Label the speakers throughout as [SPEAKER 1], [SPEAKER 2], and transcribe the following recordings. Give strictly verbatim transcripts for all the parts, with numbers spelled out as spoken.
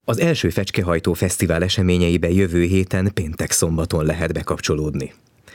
[SPEAKER 1] Az első Fecskehajtó Fesztivál eseményeibe jövő héten péntek-szombaton lehet bekapcsolódni.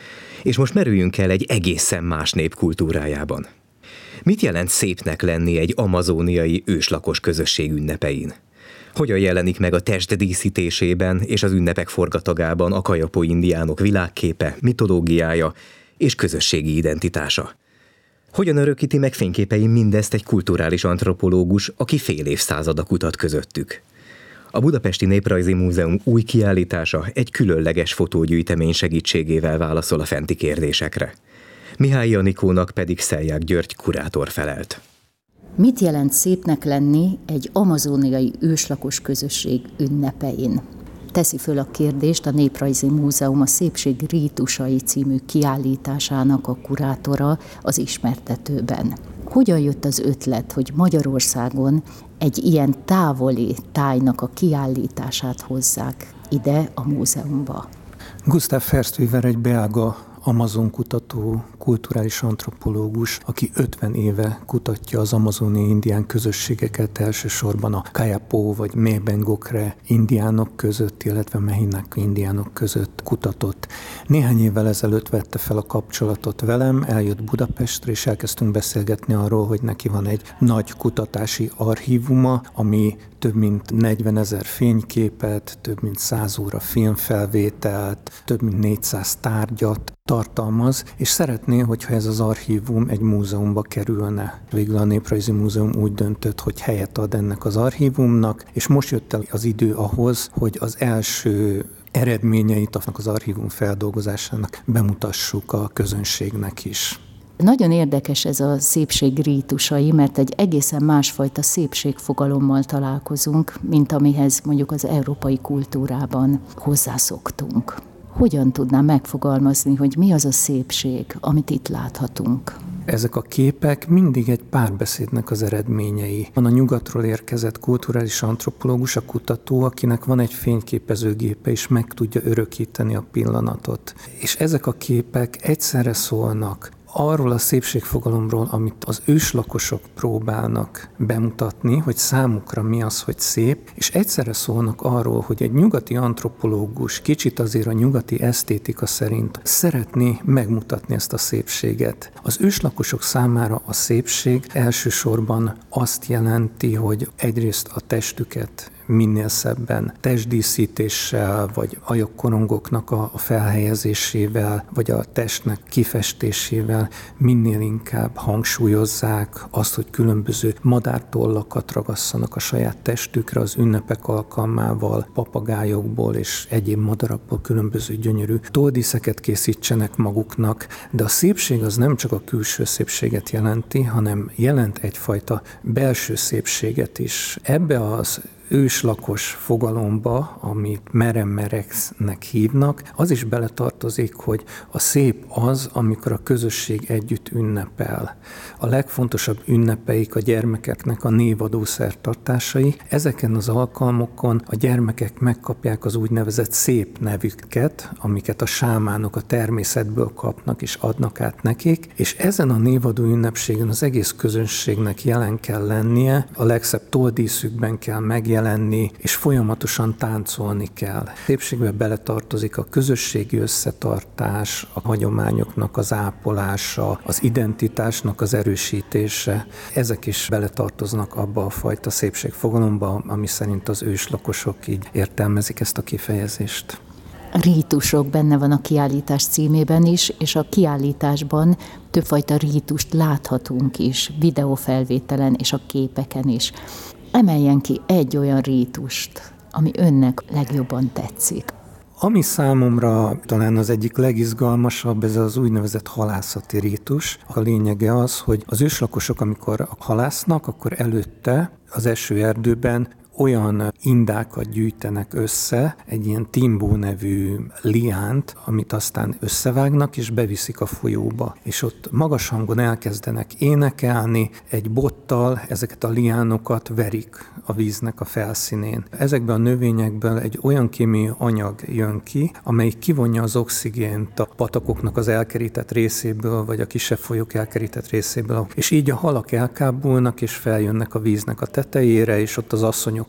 [SPEAKER 1] És most merüljünk el egy egészen más nép kultúrájában. Mit jelent szépnek lenni egy amazóniai őslakos közösség ünnepein? Hogyan jelenik meg a test díszítésében és az ünnepek forgatagában a kajapó indiánok világképe, mitológiája és közösségi identitása? Hogyan örökíti meg fényképein mindezt egy kulturális antropológus, aki fél évszázada kutat közöttük? A Budapesti Néprajzi Múzeum új kiállítása egy különleges fotógyűjtemény segítségével válaszol a fenti kérdésekre. Mihály Anikónak pedig Szelják György kurátor felelt.
[SPEAKER 2] Mit jelent szépnek lenni egy amazóniai őslakos közösség ünnepein? Teszi föl a kérdést a Néprajzi Múzeum a Szépség rítusai című kiállításának a kurátora az ismertetőben. Hogyan jött az ötlet, hogy Magyarországon egy ilyen távoli tájnak a kiállítását hozzák ide a múzeumba?
[SPEAKER 3] Gustav Verstüver egy belga amazonkutató, kulturális antropológus, aki ötven éve kutatja az amazóniai indián közösségeket, elsősorban a Kayapó vagy Mebengokre indiánok között, illetve Mehinak indiánok között kutatott. Néhány évvel ezelőtt vette fel a kapcsolatot velem, eljött Budapestre, és elkezdtünk beszélgetni arról, hogy neki van egy nagy kutatási archívuma, ami több mint negyvenezer fényképet, több mint száz óra filmfelvételt, több mint négyszáz tárgyat tartalmaz, és szeretné, hogyha ez az archívum egy múzeumba kerülne. Végül a Néprajzi Múzeum úgy döntött, hogy helyet ad ennek az archívumnak, és most jött el az idő ahhoz, hogy az első eredményeit az archívum feldolgozásának bemutassuk a közönségnek is.
[SPEAKER 2] Nagyon érdekes ez a szépség rítusai, mert egy egészen másfajta szépségfogalommal találkozunk, mint amihez mondjuk az európai kultúrában hozzászoktunk. Hogyan tudnám megfogalmazni, hogy mi az a szépség, amit itt láthatunk?
[SPEAKER 3] Ezek a képek mindig egy párbeszédnek az eredményei. Van a nyugatról érkezett kulturális antropológus, a kutató, akinek van egy fényképezőgépe, és meg tudja örökíteni a pillanatot. És ezek a képek egyszerre szólnak arról a szépségfogalomról, amit az őslakosok próbálnak bemutatni, hogy számukra mi az, hogy szép, és egyszerre szólnak arról, hogy egy nyugati antropológus kicsit azért a nyugati esztétika szerint szeretné megmutatni ezt a szépséget. Az őslakosok számára a szépség elsősorban azt jelenti, hogy egyrészt a testüket minél szebben testdíszítéssel, vagy ajokkorongoknak a felhelyezésével, vagy a testnek kifestésével minél inkább hangsúlyozzák azt, hogy különböző madártollakat ragasszanak a saját testükre az ünnepek alkalmával, papagájokból és egyéb madarakból különböző gyönyörű tolldíszeket készítsenek maguknak, de a szépség az nem csak a külső szépséget jelenti, hanem jelent egyfajta belső szépséget is. Ebbe az őslakos fogalomba, amit meremmereknek hívnak, az is beletartozik, hogy a szép az, amikor a közösség együtt ünnepel. A legfontosabb ünnepeik a gyermekeknek a névadó szertartásai. Ezeken az alkalmokon a gyermekek megkapják az úgynevezett szép nevüket, amiket a sámánok a természetből kapnak és adnak át nekik, és ezen a névadó ünnepségen az egész közönségnek jelen kell lennie, a legszebb tolldíszükben kell megjelenni, lenni, és folyamatosan táncolni kell. Szépségbe beletartozik a közösségi összetartás, a hagyományoknak az ápolása, az identitásnak az erősítése. Ezek is beletartoznak abba a fajta szépségfogalomba, ami szerint az őslakosok így értelmezik ezt a kifejezést.
[SPEAKER 2] Rítusok benne van a kiállítás címében is, és a kiállításban többfajta rítust láthatunk is, videófelvételen és a képeken is. Emeljen ki egy olyan rítust, ami önnek legjobban tetszik.
[SPEAKER 3] Ami számomra talán az egyik legizgalmasabb, ez az úgynevezett halászati rítus. A lényege az, hogy az őslakosok, amikor halásznak, akkor előtte az esőerdőben olyan indákat gyűjtenek össze, egy ilyen timbó nevű liánt, amit aztán összevágnak és beviszik a folyóba. És ott magas hangon elkezdenek énekelni, egy bottal ezeket a liánokat verik a víznek a felszínén. Ezekben a növényekből egy olyan kémiai anyag jön ki, amely kivonja az oxigént a patakoknak az elkerített részéből, vagy a kisebb folyók elkerített részéből. És így a halak elkábulnak és feljönnek a víznek a tetejére, és ott az asszonyok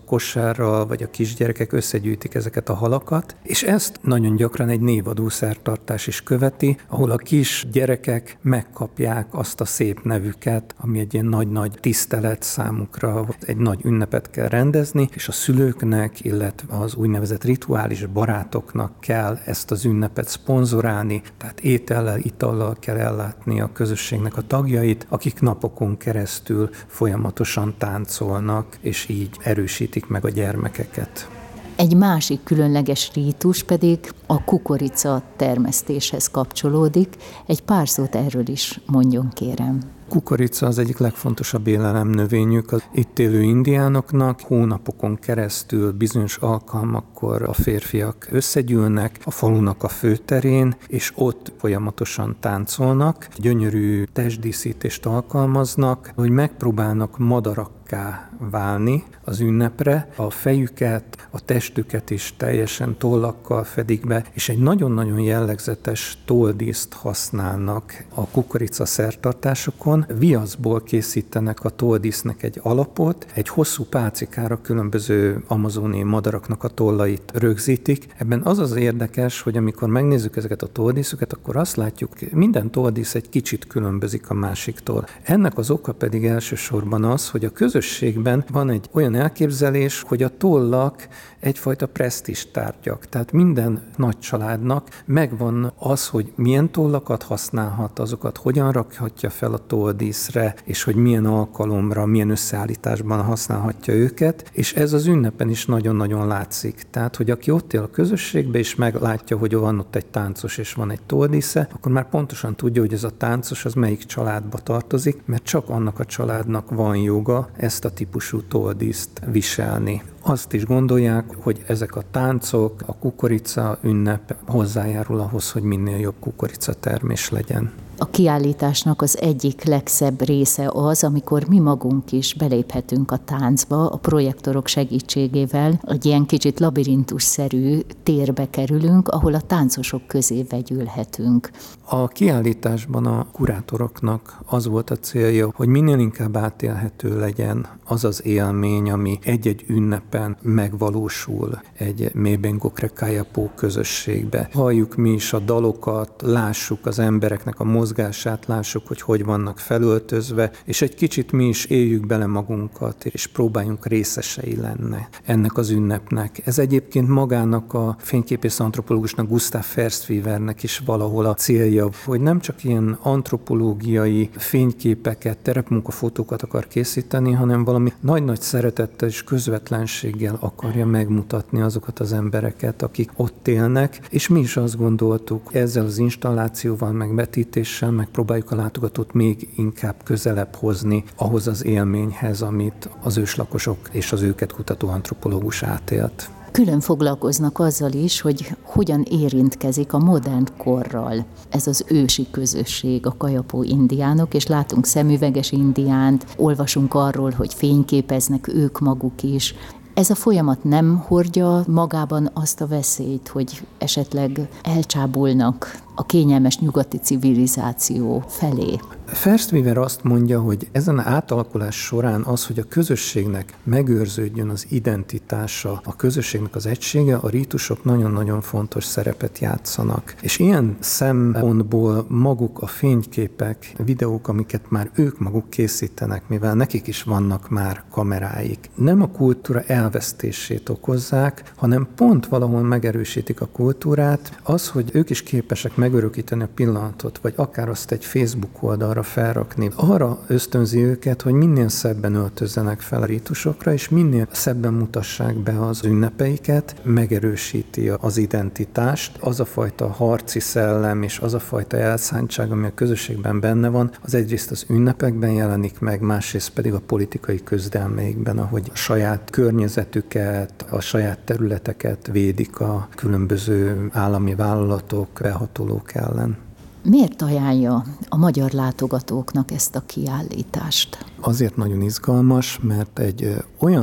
[SPEAKER 3] kosárral, vagy a kisgyerekek összegyűjtik ezeket a halakat, és ezt nagyon gyakran egy névadó szertartás is követi, ahol a kis gyerekek megkapják azt a szép nevüket, ami egy ilyen nagy-nagy tisztelet számukra, egy nagy ünnepet kell rendezni, és a szülőknek, illetve az úgynevezett rituális barátoknak kell ezt az ünnepet szponzorálni, tehát étellel, itallal kell ellátni a közösségnek a tagjait, akik napokon keresztül folyamatosan táncolnak, és így erősítik meg a gyermekeket.
[SPEAKER 2] Egy másik különleges rítus pedig a kukorica termesztéshez kapcsolódik. Egy pár szót erről is mondjon, kérem.
[SPEAKER 3] Kukorica az egyik legfontosabb élelemnövényük az itt élő indiánoknak. Hónapokon keresztül bizonyos alkalmakkor a férfiak összegyűlnek a falunak a főterén, és ott folyamatosan táncolnak. Gyönyörű testdíszítést alkalmaznak, hogy megpróbálnak madarakká válni az ünnepre. A fejüket, a testüket is teljesen tollakkal fedik be, és egy nagyon-nagyon jellegzetes tolldíszt használnak a kukorica szertartásokon. Viaszból készítenek a tolldísznek egy alapot, egy hosszú pálcikára különböző amazoni madaraknak a tollait rögzítik. Ebben az az érdekes, hogy amikor megnézzük ezeket a tolldíszüket, akkor azt látjuk, minden tolldísz egy kicsit különbözik a másiktól. Ennek az oka pedig elsősorban az, hogy a közösségben van egy olyan elképzelés, hogy a tollak egyfajta presztízs tárgyak. Tehát minden nagy családnak megvan az, hogy milyen tollakat használhat, azokat hogyan rakhatja fel a tolldíszre, és hogy milyen alkalomra, milyen összeállításban használhatja őket, és ez az ünnepen is nagyon-nagyon látszik. Tehát, hogy aki ott él a közösségben, és meglátja, hogy van ott egy táncos, és van egy tolldísze, akkor már pontosan tudja, hogy ez a táncos az melyik családba tartozik, mert csak annak a családnak van joga ezt a típusú tolldíszt viselni. Azt is gondolják, hogy ezek a táncok, a kukorica ünnep hozzájárul ahhoz, hogy minél jobb kukoricatermés legyen.
[SPEAKER 2] A kiállításnak az egyik legszebb része az, amikor mi magunk is beléphetünk a táncba, a projektorok segítségével, egy ilyen kicsit labirintusszerű térbe kerülünk, ahol a táncosok közé vegyülhetünk.
[SPEAKER 3] A kiállításban a kurátoroknak az volt a célja, hogy minél inkább átélhető legyen az az élmény, ami egy-egy ünnepen megvalósul egy Mébengokre Kajapó közösségbe. Halljuk mi is a dalokat, lássuk az embereknek a mozgását, lássuk, hogy hogy vannak felöltözve, és egy kicsit mi is éljük bele magunkat, és próbáljunk részesei lenni ennek az ünnepnek. Ez egyébként magának a fényképész antropológusnak, Gustav Firstweavernek is valahol a célja, hogy nem csak ilyen antropológiai fényképeket, terepmunkafotókat akar készíteni, hanem valami nagy-nagy szeretettel és közvetlenséggel akarja megmutatni azokat az embereket, akik ott élnek, és mi is azt gondoltuk, ezzel az installációval, meg vetítéssel megpróbáljuk a látogatót még inkább közelebb hozni ahhoz az élményhez, amit az őslakosok és az őket kutató antropológus átélt.
[SPEAKER 2] Külön foglalkoznak azzal is, hogy hogyan érintkezik a modern korral ez az ősi közösség, a Kajapó indiánok, és látunk szemüveges indiánt, olvasunk arról, hogy fényképeznek ők maguk is. Ez a folyamat nem hordja magában azt a veszélyt, hogy esetleg elcsábulnak a kényelmes nyugati civilizáció felé?
[SPEAKER 3] Firstweaver azt mondja, hogy ezen az átalakulás során az, hogy a közösségnek megőrződjön az identitása, a közösségnek az egysége, a rítusok nagyon-nagyon fontos szerepet játszanak. És ilyen szempontból maguk a fényképek, videók, amiket már ők maguk készítenek, mivel nekik is vannak már kameráik, nem a kultúra elvesztését okozzák, hanem pont valahol megerősítik a kultúrát, az, hogy ők is képesek megörökíteni a pillanatot, vagy akár azt egy Facebook oldalra felrakni. Arra ösztönzi őket, hogy minél szebben öltözzenek fel a rítusokra, és minél szebben mutassák be az ünnepeiket, megerősíti az identitást. Az a fajta harci szellem, és az a fajta elszántság, ami a közösségben benne van, az egyrészt az ünnepekben jelenik meg, másrészt pedig a politikai küzdelmeikben, ahogy a saját környezetüket, a saját területeket védik a különböző állami vállalatok, behatolók ellen.
[SPEAKER 2] Miért ajánlja a magyar látogatóknak ezt a kiállítást?
[SPEAKER 3] Azért nagyon izgalmas, mert egy olyan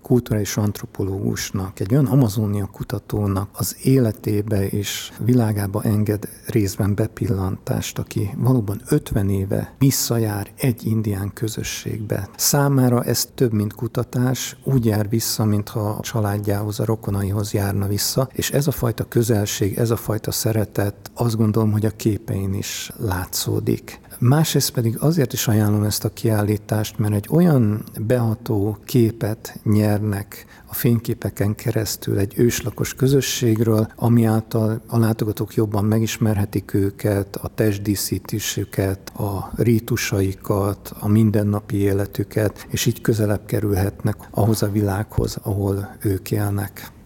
[SPEAKER 3] kulturális antropológusnak, egy olyan Amazónia kutatónak az életébe és világába enged részben bepillantást, aki valóban ötven éve visszajár egy indián közösségbe. Számára ez több, mint kutatás, úgy jár vissza, mintha a családjához, a rokonaihoz járna vissza, és ez a fajta közelség, ez a fajta szeretet, azt gondolom, hogy a képein is látszódik. Másrészt pedig azért is ajánlom ezt a kiállítást, mert egy olyan beható képet nyernek a fényképeken keresztül egy őslakos közösségről, ami által a látogatók jobban megismerhetik őket, a testdíszítésüket, a rítusaikat, a mindennapi életüket, és így közelebb kerülhetnek ahhoz a világhoz, ahol ők élnek.